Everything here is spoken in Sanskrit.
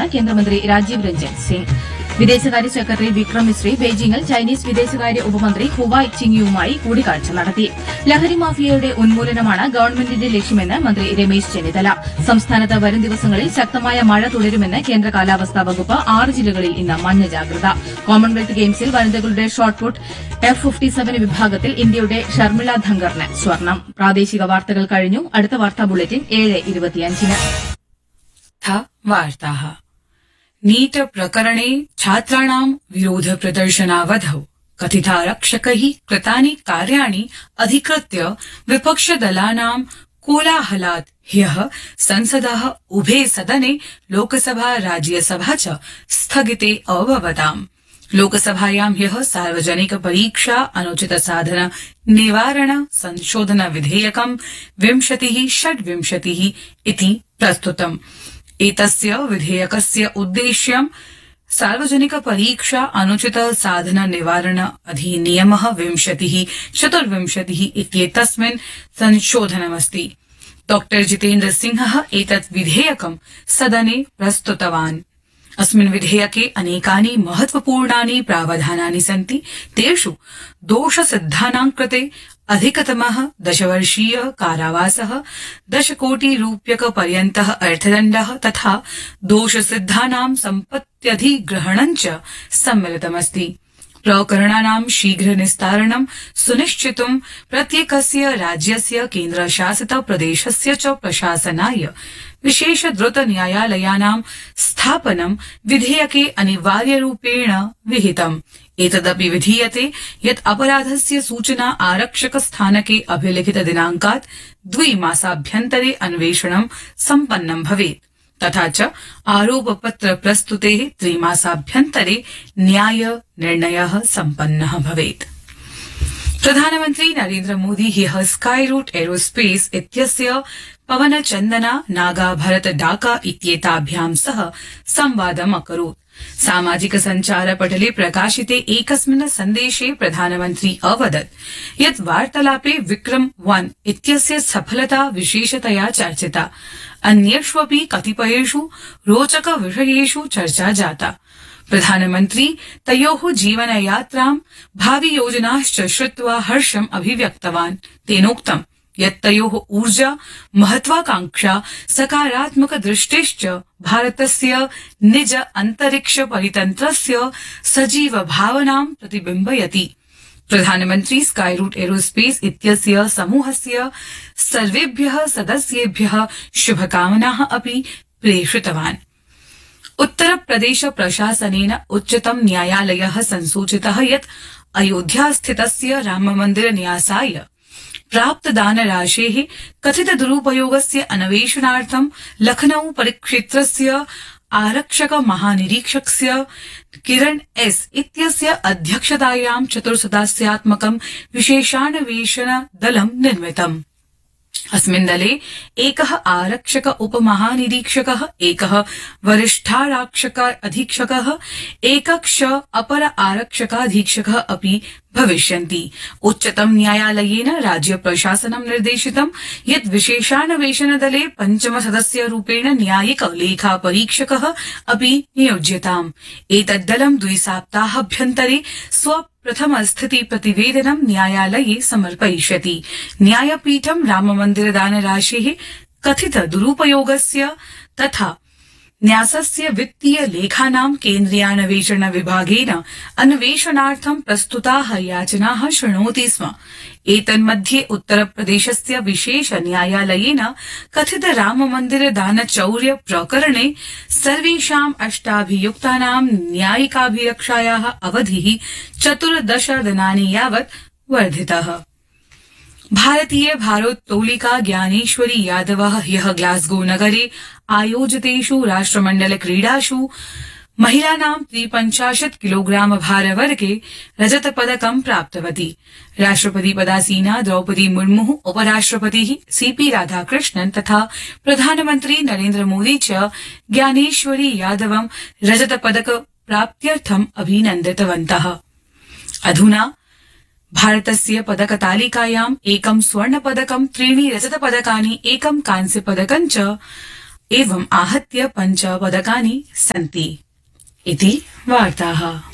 നൽകുമെന്ന് കേന്ദ്രമന്ത്രി രാജീവ് രഞ്ജൻ സിംഗ്. വിദേശകാര്യ സെക്രട്ടറി വിക്രം മിശ്രി ബെയ്ജിംഗിൽ ചൈനീസ് വിദേശകാര്യ ഉപമന്ത്രി ഹുവായ് ചിങ്യുവുമായി കൂടിക്കാഴ്ച നടത്തി. ലഹരി മാഫിയയുടെ ഉന്മൂലനമാണ് ഗവൺമെന്റിന്റെ ലക്ഷ്യമെന്ന് മന്ത്രി രമേശ് ചെന്നിത്തല. സംസ്ഥാനത്ത് വരും ദിവസങ്ങളിൽ ശക്തമായ മഴ തുടരുമെന്ന് കേന്ദ്ര കാലാവസ്ഥാ വകുപ്പ്. 6 ജില്ലകളിൽ ഇന്ന് മഞ്ഞ ജാഗ്രത. കോമൺവെൽത്ത് ഗെയിംസിൽ വനിതകളുടെ ഷോട്ട്പുട്ട് F57 വിഭാഗത്തിൽ ഇന്ത്യയുടെ ഷർമിള ധങ്കറിന് സ്വർണം. പ്രാദേശിക വാർത്തകൾ കഴിഞ്ഞു. അടുത്ത വാർത്താ ബുള്ളറ്റിൻ 7:25-ന്. नीट प्रकरणे छात्राणां विरोध प्रदर्शनावधौ कथितारक्षकैः कृतानि कार्याणि अधिकृत्य विपक्षदलानां कोलाहलात् ह्यः संसदः उभे सदने लोकसभा राज्यसभा च स्थगिते अभवताम्. लोकसभायां ह्यः सार्वजनिक परीक्षा अनुचित साधन निवारण संशोधन विधेयकम् 2026 इति प्रस्तुतम्. एतस्य विधेयकस्य उद्देश्यं सार्वजनिक परीक्षा अनुचित साधन निवारण अधिनियमः 2024 इत्येतस्मिन् संशोधनमस्ति. डॉ जितेन्द्र सिंहः एतत् विधेयकं सदने प्रस्तुतवान्. अस्मिन् विधेयके अनेकानि महत्वपूर्णानि प्रावधानानि सन्ति. तेषु दोषसिद्धानां कृते अधिकतमः 10 वर्षीय कारावासः, 10 कोटि रूप्यक पर्यन्तः अर्थदण्डः तथा दोषसिद्धानां सम्पत्त्यधिग्रहणं च सम्मिलितमस्ति. प्रकरणानां शीघ्र निस्तारणं सुनिश्चितुं प्रत्येकस्य राज्यस्य केन्द्रशासित प्रदेशस्य च प्रशासनाय विशेष द्रुत न्यायालयानां स्थापनं विधेयके अनिवार्यरूपेण विहितम्. एतदपि विधीयते यत् अपराधस्य सूचना आरक्षक स्थानके अभिलिखित दिनांकात् 2 मासाभ्यन्तरे अन्वेषणं सम्पन्नं भवेत् तथा च आरोपपत्र प्रस्तुतेः 3 मासाभ्यन्तरे न्याय निर्णयः सम्पन्नः भवेत्. प्रधानमन्त्री नरेन्द्र मोदी ह्यः स्काई रूट एरोस्पेस इत्यस्य पवन चन्दना नागा भरत डाका इत्येताभ्यां सह संवादम् अकरोत्. सामाजिक सञ्चार पटले प्रकाशिते एकस्मिन् सन्देशे प्रधानमन्त्री अवदत् यत् वार्तालापे विक्रम-1 इत्यस्य सफलता विशेषतया चर्चिता. अन्येष्वपि कतिपयेषु रोचक विषयेषु चर्चा जाता. प्रधानमन्त्री तयोः जीवनयात्रां भावि योजनाश्च श्रुत्वा हर्षम् अभिव्यक्तवान्. तेनोक्तम् यत् तयोः ऊर्जा, महत्वाकांक्षा, सकारात्मक दृष्टिश्च भारतस्य निज अंतरिक्ष परितन्त्रस्य सजीव भावनां प्रतिबिम्बयति. प्रधानमन्त्री स्काई रूट एरोस्पेस इत्यस्य समूहस्य सर्वेभ्यः सदस्येभ्यः शुभकामनाः अपि प्रेषितवान्. उत्तर प्रदेश प्रशासनेन उच्चतम न्यायालयः संसूचितः यत् अयोध्या स्थितस्य राममन्दिर न्यासाय प्राप्त दानराशेः कथित दुरुपयोगस्य अन्वेषणार्थं लखनऊ परिक्षेत्रस्य आरक्षक महानिरीक्षकस्य किरण एस इत्यस्य अध्यक्षतायां 4 सदस्यात्मकं विशेषान्वेषण दलं निर्मितम्. अस्मिन् दले एकः आरक्षक उपमहानिरीक्षकः, एकः वरिष्ठारक्षक अधीक्षकः, एकक्ष अपर आरक्षकाधीक्षकः अपि भविष्यन्ति. उच्चतम न्यायालयेन राज्य प्रशासनं निर्देशितं यत् विशेषान्वेषण दले 5म सदस्यरूपेण न्यायिक लेखा परीक्षकः अपि नियोज्यताम्. एतद्दलं 2 सप्ताहाभ्यन्तरे प्रथम स्थिति प्रतिवेदनं न्यायालये समर्पयिष्यति. न्यायपीठं राममन्दिर दानराशेः कथित दुरुपयोगस्य तथा न्यासस्य वित्तीय लेखानां केन्द्रीयान्वेषण विभागेन अन्वेषणार्थं प्रस्तुताः याचनाः शृणोति स्म. एतन्मध्ये उत्तरप्रदेशस्य विशेष न्यायालयेन कथित राममन्दिर दानचौर्य प्रकरणे सर्वेषां 8 अभियुक्तानां न्यायिकाभिरक्षायाः अवधिः 14 दिनानि यावत् वर्धितः. भारतीय भारोत्तोलिका ज्ञानेश्वरी यादवः ह्यः ग्लास्गो नगरे आयोजितेषु राष्ट्रमण्डल क्रीडासु महिलानां 53 किलोग्राम भारवर्गे रजत पदकं प्राप्तवती. राष्ट्रपति पदासीना द्रौपदी मुर्मुः, उपराष्ट्रपतिः सीपी राधाकृष्णन् तथा प्रधानमन्त्री नरेन्द्र मोदी च ज्ञानेश्वरी यादवं रजत पदक प्राप्त्यर्थम् अभिनन्दितवन्तः. अधुना भारतस्य पदक तालिकायाम् 1 स्वर्ण पदकं, 3 रजत पदकानि, 1 कांस्य पदकं च एवं आहत्य 5 पदकानि सन्ति इति वार्ताः।